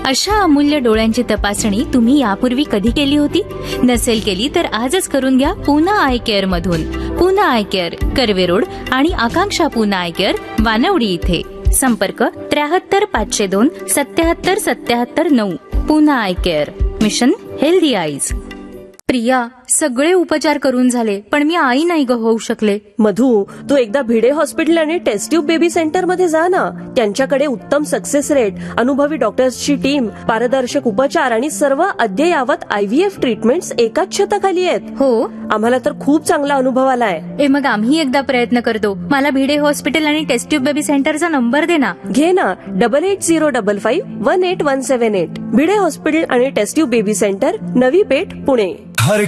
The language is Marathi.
अशा अमूल्य डोळ्यांची तपासणी तुम्ही यापूर्वी कधी केली होती? नसेल केली तर आजच करून घ्या पूना आय केअर मधून. Poona I care, Karve road आणि आकांक्षा पूना आय केअर, वानवडी इथे. संपर्क 73 502 77 77 9. Poona I care, mission healthy eyes. Priya, सगळे उपचार करून झाले पण मी आई नाही होऊ शकले. मधू, तू एकदा भिडे हॉस्पिटल आणि टेस्ट ट्यूब बेबी सेंटर मध्ये जा ना. त्यांच्याकडे उत्तम सक्सेस रेट, अनुभवी डॉक्टर्सची टीम, पारदर्शक उपचार आणि सर्व अद्ययावत IVF ट्रीटमेंट्स एकाच छताखाली आहेत. हो, आम्हाला तर खूप चांगला अनुभव आलाय. मग आम्ही एकदा प्रयत्न करतो. मला भिडे हॉस्पिटल आणि टेस्ट ट्यूब बेबी सेंटरचा नंबर दे ना. घे ना, 8805 18178. भिडे हॉस्पिटल आणि taste tube baby centre, Navi Peth, Pune. हर